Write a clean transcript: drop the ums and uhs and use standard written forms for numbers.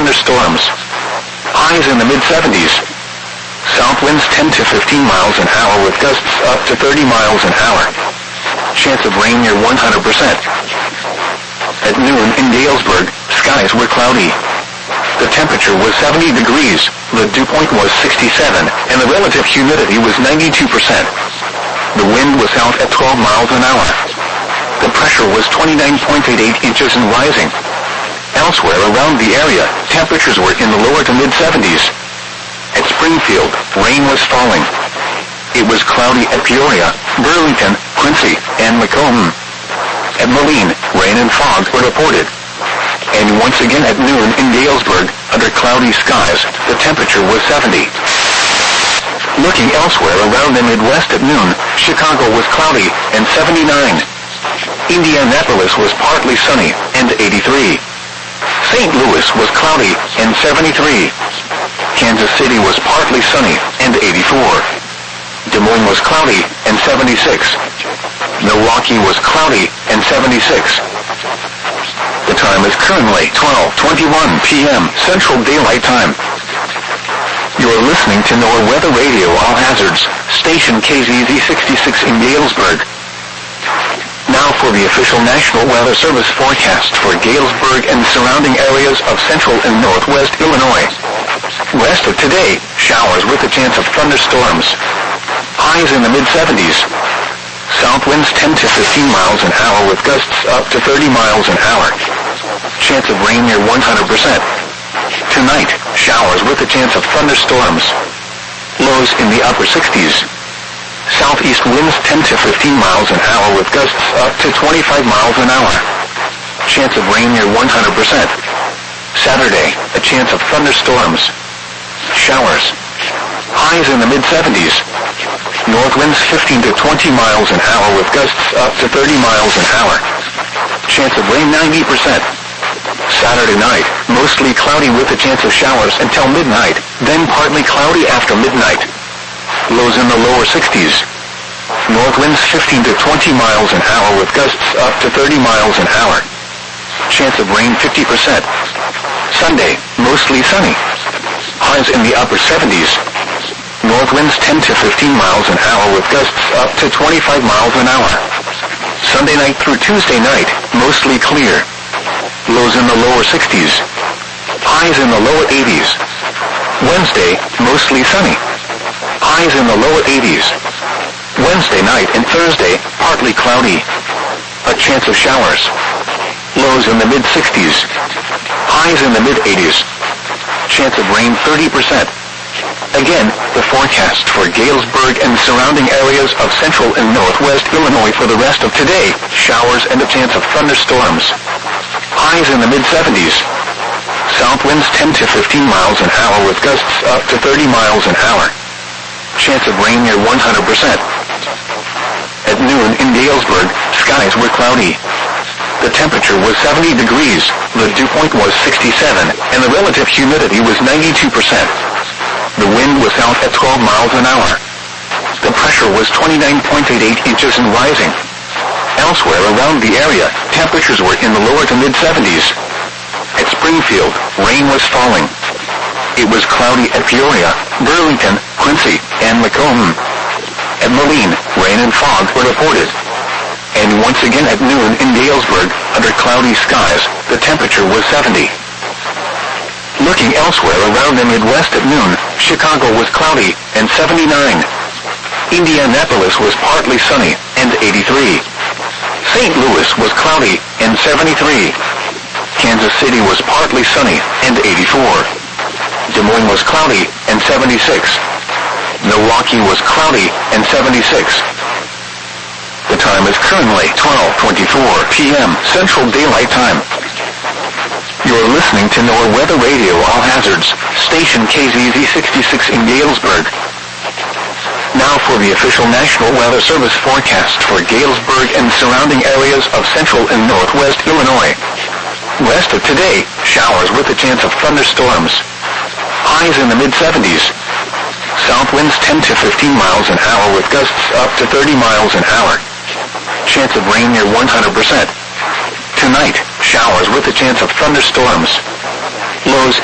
thunderstorms. Highs in the mid-70s. South winds 10 to 15 miles an hour with gusts up to 30 miles an hour. Chance of rain near 100%. At noon in Galesburg, skies were cloudy. The temperature was 70 degrees, the dew point was 67, and the relative humidity was 92%. The wind was south at 12 miles an hour. The pressure was 29.88 inches and rising. Elsewhere around the area, temperatures were in the lower to mid-70s. At Springfield, rain was falling. It was cloudy at Peoria, Burlington, Quincy, and Macomb. At Moline, rain and fog were reported. And once again at noon in Galesburg, under cloudy skies, the temperature was 70. Looking elsewhere around the Midwest at noon, Chicago was cloudy and 79. Indianapolis was partly sunny and 83. St. Louis was cloudy and 73. Kansas City was partly sunny and 84. Des Moines was cloudy and 76. Milwaukee was cloudy and 76. The time is currently 12:21 p.m. Central Daylight Time. You're listening to NOAA Weather Radio All Hazards, station KZZ 66 in Galesburg. Now for the official National Weather Service forecast for Galesburg and surrounding areas of central and northwest Illinois. Rest of today, showers with a chance of thunderstorms. Highs in the mid-70s. South winds 10 to 15 miles an hour with gusts up to 30 miles an hour. Chance of rain near 100%. Tonight, showers with a chance of thunderstorms. Lows in the upper 60s. Southeast winds 10 to 15 miles an hour with gusts up to 25 miles an hour. Chance of rain near 100%. Saturday, a chance of thunderstorms. Showers. Highs in the mid-70s. North winds 15 to 20 miles an hour with gusts up to 30 miles an hour. Chance of rain 90%. Saturday night, mostly cloudy with a chance of showers until midnight, then partly cloudy after midnight. Lows in the lower 60s. North winds 15 to 20 miles an hour with gusts up to 30 miles an hour. Chance of rain 50%. Sunday, mostly sunny. Highs in the upper 70s. North winds 10 to 15 miles an hour with gusts up to 25 miles an hour. Sunday night through Tuesday night, mostly clear. Lows in the lower 60s. Highs in the lower 80s. Wednesday, mostly sunny. Highs in the lower 80s. Wednesday night and Thursday, partly cloudy. A chance of showers. Lows in the mid-60s. Highs in the mid-80s. Chance of rain 30%. Again, the forecast for Galesburg and surrounding areas of central and northwest Illinois for the rest of today, showers and a chance of thunderstorms. Highs in the mid-70s. South winds 10 to 15 miles an hour with gusts up to 30 miles an hour. Chance of rain near 100%. At noon in Galesburg, skies were cloudy. The temperature was 70 degrees, the dew point was 67, and the relative humidity was 92%. The wind was south at 12 miles an hour. The pressure was 29.88 inches and rising. Elsewhere around the area, temperatures were in the lower to mid-70s. At Springfield, rain was falling. It was cloudy at Peoria, Burlington, Quincy, and Macomb. At Moline, rain and fog were reported. And once again at noon in Galesburg, under cloudy skies, the temperature was 70. Looking elsewhere around the Midwest at noon, Chicago was cloudy and 79. Indianapolis was partly sunny and 83. St. Louis was cloudy and 73. Kansas City was partly sunny and 84. Des Moines was cloudy and 76. Milwaukee was cloudy and 76. The time is currently 12:24 p.m. Central Daylight Time. You're listening to NOAA Weather Radio All Hazards, station KZZ 66 in Galesburg. Now for the official National Weather Service forecast for Galesburg and surrounding areas of central and northwest Illinois. Rest of today, showers with a chance of thunderstorms. Highs in the mid-70s. South winds 10 to 15 miles an hour with gusts up to 30 miles an hour. Chance of rain near 100%. Tonight, showers with a chance of thunderstorms. Lows